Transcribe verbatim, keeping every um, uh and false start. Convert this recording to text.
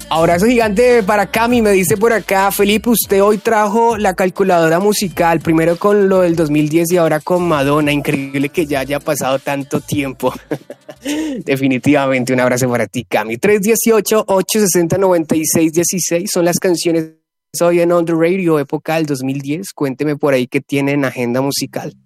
Abrazo gigante para Cami, me dice por acá, Felipe, usted hoy trajo la calculadora musical, primero con lo del dos mil diez y ahora con Madonna, increíble que ya haya pasado tanto tiempo. Definitivamente, un abrazo para ti, Cami. tres uno ocho, ocho seis cero, nueve seis uno seis son las canciones hoy en On The Radio, época del dos mil diez. Cuénteme por ahí qué tiene en agenda musical.